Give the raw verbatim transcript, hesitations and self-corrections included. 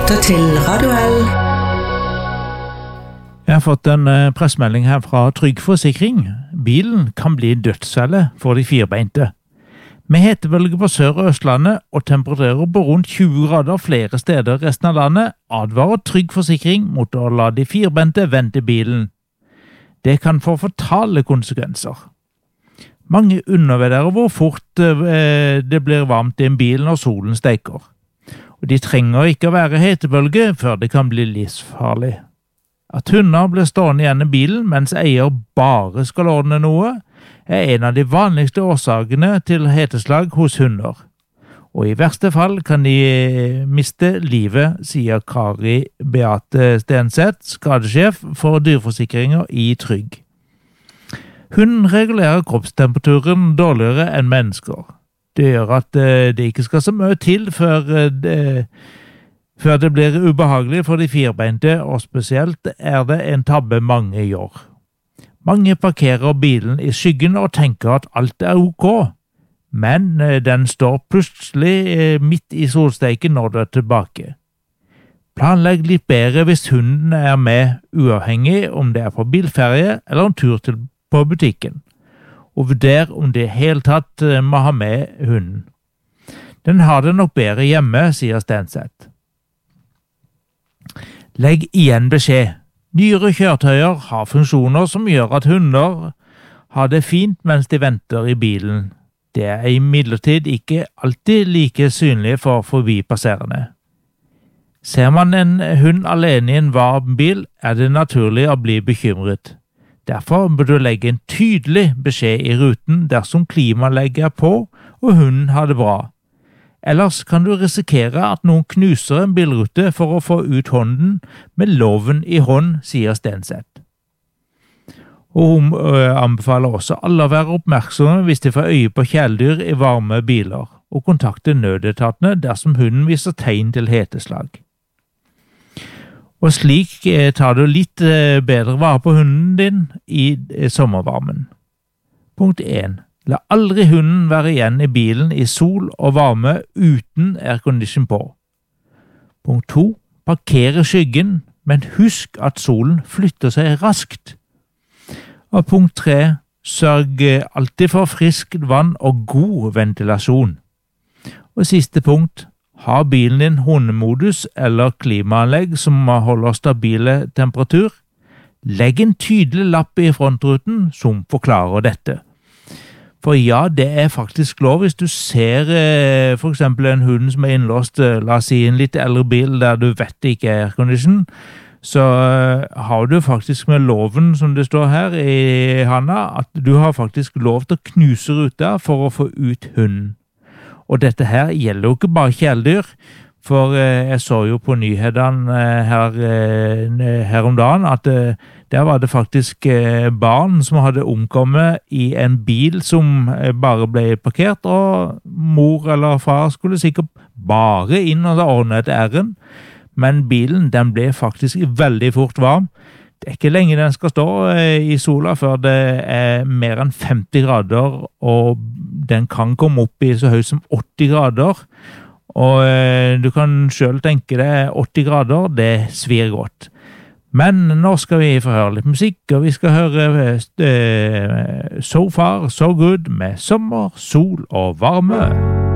lytter til Radio L. Jeg har fått en pressmelding her fra Trygg Forsikring. Bilen kan bli dødsfelle for de firbeinte. Med hetebølge på Sør- og Østlandet og temperaturer på rundt tjue grader flere steder resten av landet, advarer Trygg Forsikring mot å la de firbeinte vente bilen. Det kan få fatale konsekvenser. Mange undervurderer hvor fort eh, det blir varmt i en bil når solen steiker. Og de trenger ikke å være hetebølge før det kan bli livsfarlig. At hunder blir stående igjen i bilen mens eier bare skal ordne noe, er en av de vanligste årsakene til heteslag hos hunder. Og i verste fall kan de miste livet, sier Kari Beate Stenseth, skadesjef for dyreforsikringer i Trygg. Hunden regulerer kroppstemperaturen dårligere enn mennesker. Det gjør at det ikke skal så mye til før det, før det blir ubehagelig for de firbeinte, og spesielt er det en tabbe mange gjør. Mange parkerer bilen i skyggen og tenker at alt er ok, men den står plutselig midt i solsteiken når du er tilbake. Planlegg litt bedre hvis hunden er med, uavhengig om det er på bilferie eller en tur til, på butikken. Og vurder om det helt tatt må ha med hunden. Den har det nok bedre hjemme, sier Stenseth. Legg igjen beskjed. Nyere kjøretøyer har funksjoner som gjør at hunder har det fint mens de venter i bilen. Det er imidlertid ikke alltid like synlig for forbipasserende. Ser man en hund alene i en varm bil, er det naturlig å bli bekymret. Derfor bør du legge en tydelig beskjed i ruten dersom klimaanlegget er på og hunden har det bra. Ellers kan du risikere at noen knuser en bilrute for å få ut hånden med loven i hånd, sier Stenseth. Og hun anbefaler også alle å være oppmerksomme hvis de får øye på kjæledyr i varme biler, og kontakte nødetatene dersom hunden viser tegn til heteslag. Og slik tar du litt bedre vare på hunden din i sommervarmen. Punkt en. La aldri hunden være igjen i bilen i sol og varme uten aircondition på. Punkt to. Parker i skyggen, men husk at solen flytter seg raskt. Og punkt tre. Sørg alltid for friskt vann og god ventilasjon. Og siste punkt. Ha bilen din hundemodus eller klimaanlegg som holder stabile temperatur. Legg en tydelig lapp i frontruten som forklarer dette. For ja, det er faktisk lov hvis du ser eh, for eksempel en hund som er innlåst, eh, la oss si en litt eldre bil der du vet det ikke er aircondition, så eh, har du faktisk med loven som det står her i handa, at du har faktisk lov til å knuse ruta for å få ut hunden. Og dette her gjelder jo ikke bare kjæledyr, for eh, jeg så jo på nyhetene eh, her, eh, her om dagen at eh, der var det faktisk eh, barn som hadde omkommet i en bil som eh, bare ble parkert, og mor eller far skulle sikkert bare inn og ordne et ærend, men bilen den ble faktisk veldig fort varm. Det er ikke lenge den skal stå eh, i sola før det er mer enn femti grader, og den kan komme opp i så høyt som åtti grader, og eh, du kan selv tenke deg åtti grader, det svir godt. Men nå skal vi få høre litt musikk, og vi skal høre eh, So Far, So Good med sommer, sol og varme.